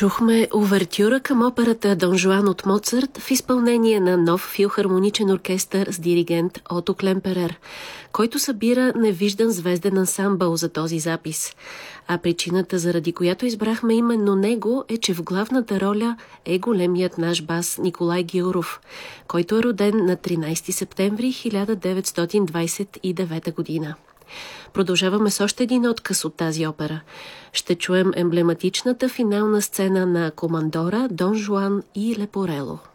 Чухме увертюра към операта Дон Жуан от Моцарт в изпълнение на нов филхармоничен оркестър с диригент Ото Клемперер, който събира невиждан звезден ансамбъл за този запис. А причината, заради която избрахме именно него, е, че в главната роля е големият наш бас Николай Гюров, който е роден на 13 септември 1929 година. Продължаваме с още един откъс от тази опера. Ще чуем емблематичната финална сцена на Командора, Дон Жуан и Лепорело.